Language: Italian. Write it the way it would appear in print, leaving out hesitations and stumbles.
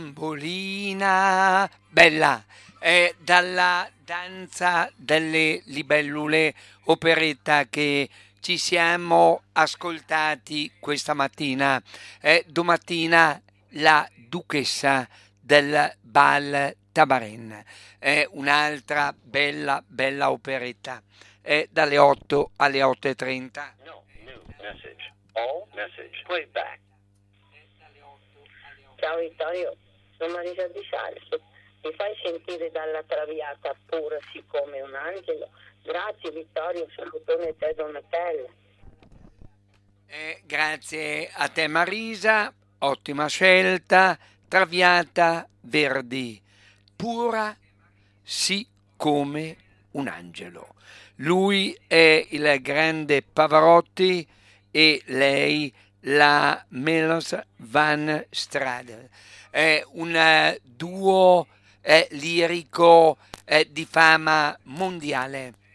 Bambolina bella, è dalla danza delle libellule, operetta che ci siamo ascoltati questa mattina. Domattina la duchessa del Bal Tabarin, è un'altra bella bella operetta, è dalle 8 alle 8:30. No, new message. All message. Playback. Ciao Vittorio, sono Marisa Di Salso. Mi fai sentire dalla Traviata pura siccome un angelo? Grazie Vittorio, salutone a te Donatella. Grazie a te Marisa, ottima scelta, Traviata Verdi, pura sì come un angelo. Lui è il grande Pavarotti e lei la Melos Van Stradel. È un duo lirico di fama mondiale.